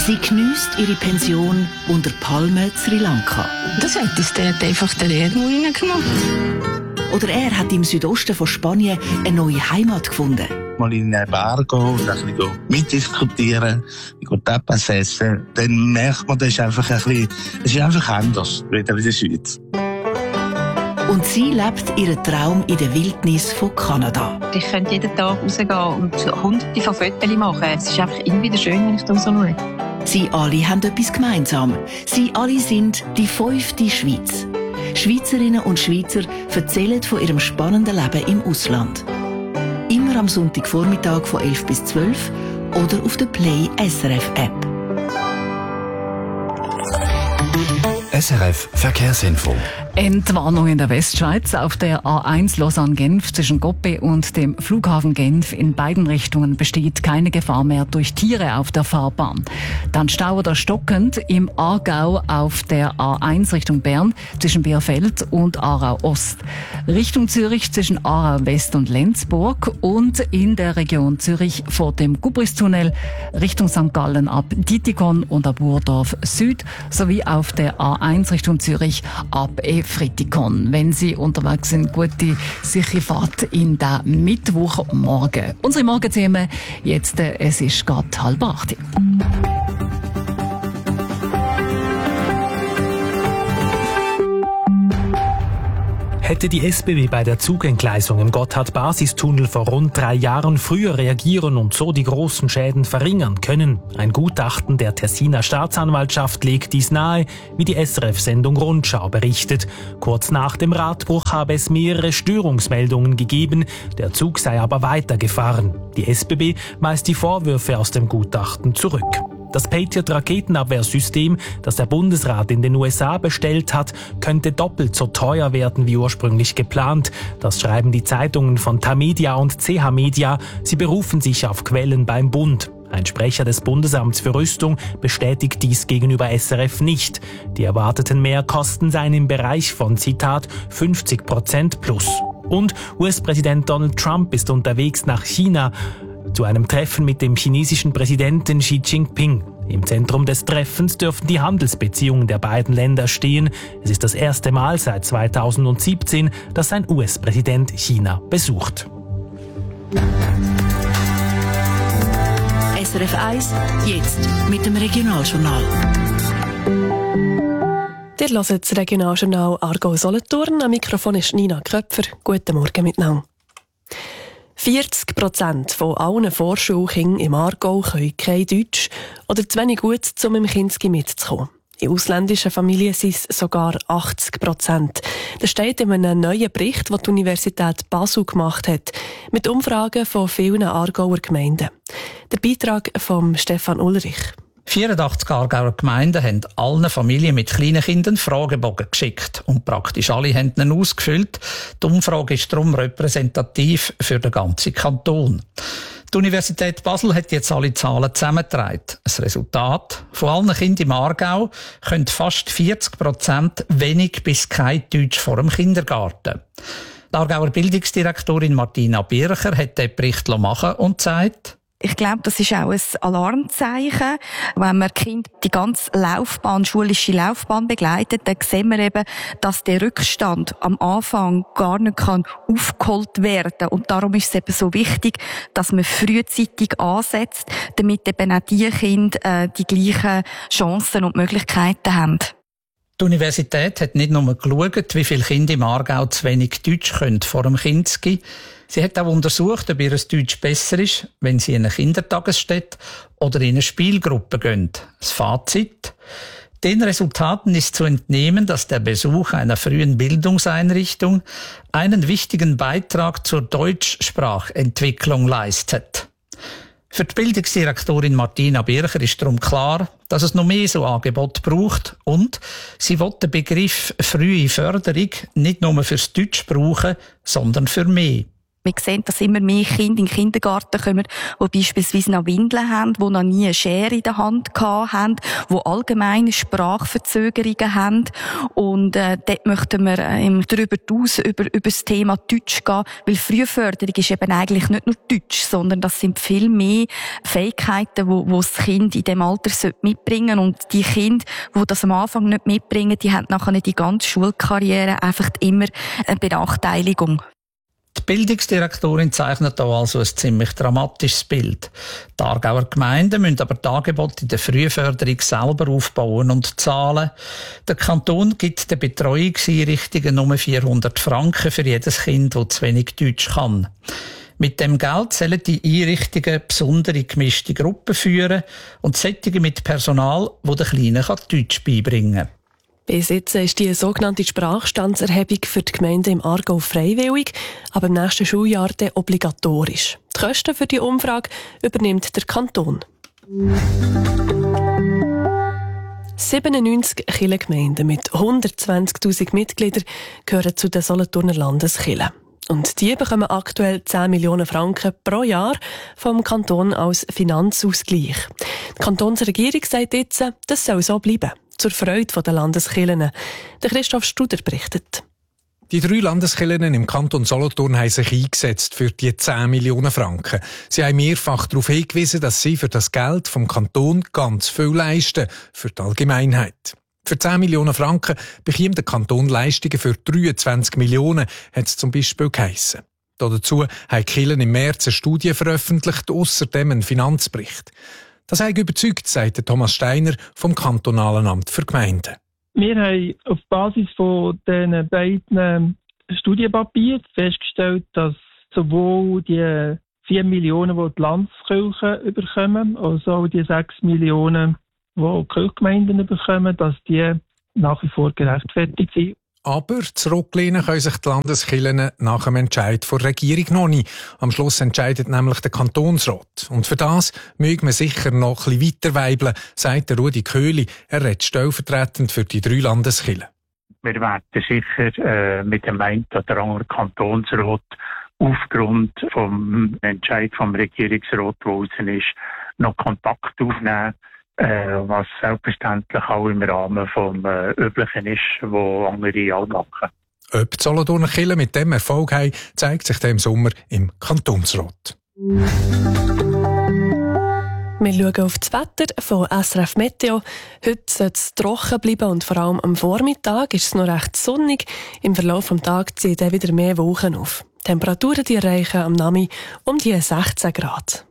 Sie geniesst ihre Pension unter Palmen Sri Lanka. Das hat uns dort einfach der Erdmut reingenommen. Oder er hat im Südosten von Spanien eine neue Heimat gefunden. Mal in eine Bar gehen und ein bisschen mitdiskutieren, Tapas essen, dann merkt man, das ist einfach anders, wieder in der Schweiz. Und sie lebt ihren Traum in der Wildnis von Kanada. Ich könnte jeden Tag rausgehen und hunderte von Fotos machen. Es ist einfach immer wieder schön, wenn ich da so schaue. Sie alle haben etwas gemeinsam. Sie alle sind die 5. Schweiz. Schweizerinnen und Schweizer erzählen von ihrem spannenden Leben im Ausland. Immer am Sonntagvormittag von 11 bis 12 oder auf der Play SRF App. SRF Verkehrsinfo. Entwarnung in der Westschweiz auf der A1 Lausanne-Genf zwischen Goppe und dem Flughafen Genf. In beiden Richtungen besteht keine Gefahr mehr durch Tiere auf der Fahrbahn. Dann Stau oder stockend im Aargau auf der A1 Richtung Bern zwischen Bierfeld und Aarau Ost. Richtung Zürich zwischen Aarau West und Lenzburg und in der Region Zürich vor dem Gubristunnel Richtung St. Gallen ab Dietikon und ab Urdorf Süd sowie auf der A1 Richtung Zürich ab Fritikon. Wenn Sie unterwegs sind, gute, sichere Fahrt in den Mittwochmorgen. Unsere Morgenthemen jetzt, es ist gerade 7:30. Hätte die SBB bei der Zugentgleisung im Gotthard-Basistunnel vor rund 3 Jahren früher reagieren und so die großen Schäden verringern können? Ein Gutachten der Tessiner Staatsanwaltschaft legt dies nahe, wie die SRF-Sendung Rundschau berichtet. Kurz nach dem Radbruch habe es mehrere Störungsmeldungen gegeben, der Zug sei aber weitergefahren. Die SBB weist die Vorwürfe aus dem Gutachten zurück. Das Patriot-Raketenabwehrsystem, das der Bundesrat in den USA bestellt hat, könnte doppelt so teuer werden wie ursprünglich geplant. Das schreiben die Zeitungen von Tamedia und CH Media. Sie berufen sich auf Quellen beim Bund. Ein Sprecher des Bundesamts für Rüstung bestätigt dies gegenüber SRF nicht. Die erwarteten Mehrkosten seien im Bereich von, Zitat, 50% plus. Und US-Präsident Donald Trump ist unterwegs nach China zu einem Treffen mit dem chinesischen Präsidenten Xi Jinping. Im Zentrum des Treffens dürften die Handelsbeziehungen der beiden Länder stehen. Es ist das erste Mal seit 2017, dass ein US-Präsident China besucht. SRF 1, jetzt mit dem Regionaljournal. Ihr hört das Regionaljournal Aargau-Solothurn. Am Mikrofon ist Nina Köpfer. Guten Morgen miteinander. 40% von allen Vorschulkindern im Aargau können kein Deutsch oder zu wenig gut, um im Kinski mitzukommen. In ausländischen Familien sind es sogar 80%. Das steht in einem neuen Bericht, den die Universität Basel gemacht hat, mit Umfragen von vielen Aargauer Gemeinden. Der Beitrag von Stefan Ulrich. 84 Aargauer Gemeinden haben allen Familien mit kleinen Kindern Fragebogen geschickt und praktisch alle haben ihn ausgefüllt. Die Umfrage ist darum repräsentativ für den ganzen Kanton. Die Universität Basel hat jetzt alle Zahlen zusammengetragen. Das Resultat: von allen Kindern im Aargau können fast 40% wenig bis kein Deutsch vor dem Kindergarten. Die Aargauer Bildungsdirektorin Martina Bircher hat den Bericht machen und sagt: Ich glaube, das ist auch ein Alarmzeichen. Wenn man Kind die ganze schulische Laufbahn begleitet, dann sehen wir eben, dass der Rückstand am Anfang gar nicht aufgeholt werden kann. Und darum ist es eben so wichtig, dass man frühzeitig ansetzt, damit eben auch die Kinder die gleichen Chancen und Möglichkeiten haben. Die Universität hat nicht nur geschaut, wie viele Kinder im Aargau zu wenig Deutsch können vor dem Kinski. Sie hat auch untersucht, ob ihr Deutsch besser ist, wenn sie in eine Kindertagesstätte oder in eine Spielgruppe gehen. Das Fazit: Den Resultaten ist zu entnehmen, dass der Besuch einer frühen Bildungseinrichtung einen wichtigen Beitrag zur Deutschsprachentwicklung leistet. Für die Bildungsdirektorin Martina Bircher ist darum klar, dass es noch mehr so Angebote braucht und sie will den Begriff frühe Förderung nicht nur fürs Deutsch brauchen, sondern für mehr. Wir sehen, dass immer mehr Kinder in den Kindergarten kommen, die beispielsweise noch Windeln haben, die noch nie eine Schere in der Hand gehabt haben, die allgemeine Sprachverzögerungen haben. Und dort möchten wir darüber hinaus über das Thema Deutsch gehen, weil Frühförderung ist eben eigentlich nicht nur Deutsch, sondern das sind viel mehr Fähigkeiten, die das Kind in diesem Alter mitbringen sollte. Und die Kinder, die das am Anfang nicht mitbringen, die haben nachher die ganze Schulkarriere einfach immer eine Benachteiligung. Die Bildungsdirektorin zeichnet hier also ein ziemlich dramatisches Bild. Die Aargauer Gemeinden müssen aber die Angebote in der Frühförderung selber aufbauen und zahlen. Der Kanton gibt den Betreuungseinrichtungen nur 400 Franken für jedes Kind, das zu wenig Deutsch kann. Mit dem Geld sollen die Einrichtungen besondere gemischte Gruppen führen und solche mit Personal, das den Kleinen Deutsch beibringen kann. Bis jetzt ist die sogenannte Sprachstandserhebung für die Gemeinden im Aargau freiwillig, aber im nächsten Schuljahr dann obligatorisch. Die Kosten für die Umfrage übernimmt der Kanton. 97 Kirchengemeinden mit 120'000 Mitgliedern gehören zu den Solothurner Landeskirchen. Und die bekommen aktuell 10 Millionen Franken pro Jahr vom Kanton als Finanzausgleich. Die Kantonsregierung sagt jetzt, das soll so bleiben. Zur Freude der Landeskirchen. Der Christoph Studer berichtet. Die 3 Landeskirchen im Kanton Solothurn haben sich eingesetzt für die 10 Millionen Franken. Sie haben mehrfach darauf hingewiesen, dass sie für das Geld vom Kanton ganz viel leisten, für die Allgemeinheit. Für 10 Millionen Franken bekommt der Kanton Leistungen für 23 Millionen, hat es zum Beispiel geheissen. Dazu haben die Kirchen im März eine Studie veröffentlicht, ausserdem einen Finanzbericht. Das hat überzeugt, sagt Thomas Steiner vom Kantonalen Amt für Gemeinden. Wir haben auf Basis von diesen beiden Studienpapieren festgestellt, dass sowohl die 4 Millionen, die die Landeskirchen bekommen, als auch die 6 Millionen, die die Kirchgemeinden bekommen, dass die nach wie vor gerechtfertigt sind. Aber zurücklehnen können sich die Landeskirchen nach dem Entscheid der Regierung noch nicht. Am Schluss entscheidet nämlich der Kantonsrat. Und für das mögen wir sicher noch ein bisschen weiter weibeln, sagt Rudi Köhli. Er redet stellvertretend für die 3 Landeskirchen. Wir werden sicher mit dem einen oder anderen Kantonsrat aufgrund vom Entscheid vom Regierungsrat, der draussen ist, noch Kontakt aufnehmen. Was selbstverständlich auch im Rahmen vom Üblichen ist, was andere auch machen. Ob die Solothurner Kirchen mit dem Erfolg haben, zeigt sich im Sommer im Kantonsrat. Wir schauen auf das Wetter von SRF Meteo. Heute soll es trocken bleiben und vor allem am Vormittag ist es noch recht sonnig. Im Verlauf des Tages ziehen dann wieder mehr Wolken auf. Die Temperaturen die erreichen am Nami um die 16 Grad.